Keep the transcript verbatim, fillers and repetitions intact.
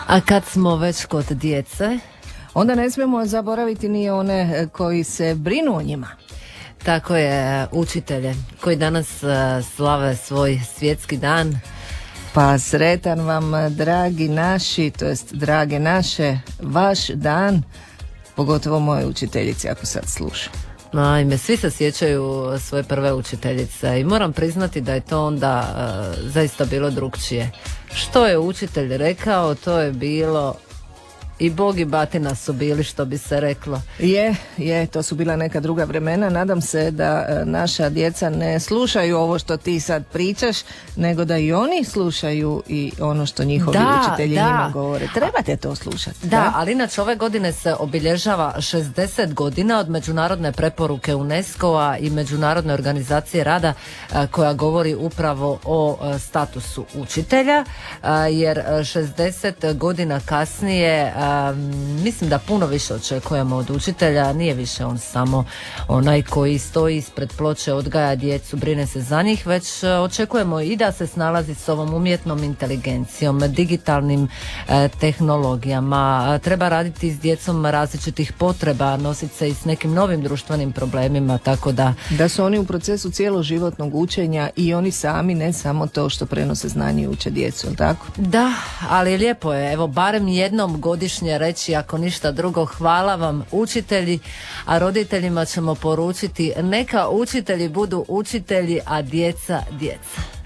A kad smo već kod djece, onda ne smijemo zaboraviti ni one koji se brinu o njima. Tako je, učitelje koji danas slave svoj svjetski dan. Pa sretan vam, dragi naši, to jest drage naše, vaš dan, pogotovo moje učiteljice ako sad slušam. Naime, svi se sjećaju svoje prve učiteljice i moram priznati da je to onda uh, zaista bilo drukčije. Što je učitelj rekao, to je bilo i Bog i batina su bili, što bi se reklo. Je, je, to su bila neka druga vremena. Nadam se da e, naša djeca ne slušaju ovo što ti sad pričaš, nego da i oni slušaju i ono što njihovi da, učitelji da. njima govore. Trebate to slušati. Da, da, ali inače ove godine se obilježava šezdeset godina od međunarodne preporuke UNESCO-a i Međunarodne organizacije rada a, koja govori upravo o a, statusu učitelja, a, jer šezdeset godina kasnije a, mislim da puno više očekujemo od učitelja. Nije više on samo onaj koji stoji ispred ploče, odgaja djecu, brine se za njih, već očekujemo i da se snalazi s ovom umjetnom inteligencijom, digitalnim e, tehnologijama, treba raditi s djecom različitih potreba, nositi se i s nekim novim društvenim problemima, tako da... Da su oni u procesu cijeloživotnog učenja i oni sami, ne samo to što prenose znanje i uče djecu, tako? Da, ali lijepo je, evo, barem jednom godišnje reći, ako ništa drugo, hvala vam učitelji, a roditeljima ćemo poručiti neka učitelji budu učitelji, a djeca djeca.